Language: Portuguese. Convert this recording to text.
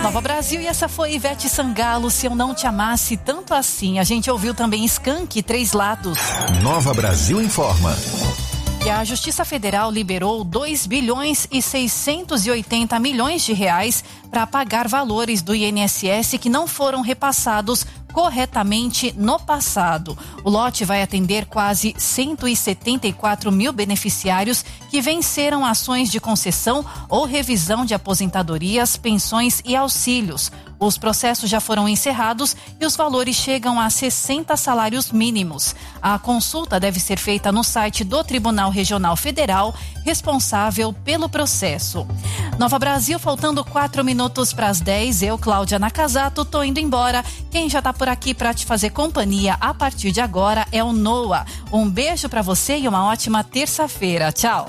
Nova Brasil, e essa foi Ivete Sangalo, Se Eu Não Te Amasse Tanto Assim. A gente ouviu também Skank, Três Lados. Nova Brasil informa. E a Justiça Federal liberou 2 bilhões e 680 milhões de reais para pagar valores do INSS que não foram repassados corretamente no passado. O lote vai atender quase 174 mil beneficiários que venceram ações de concessão ou revisão de aposentadorias, pensões e auxílios. Os processos já foram encerrados e os valores chegam a 60 salários mínimos. A consulta deve ser feita no site do Tribunal Regional Federal, responsável pelo processo. Nova Brasil, faltando 4 minutos para as 10, eu, Cláudia Nakazato, tô indo embora. Quem já tá por aqui para te fazer companhia a partir de agora é o Noah. Um beijo para você e uma ótima terça-feira. Tchau.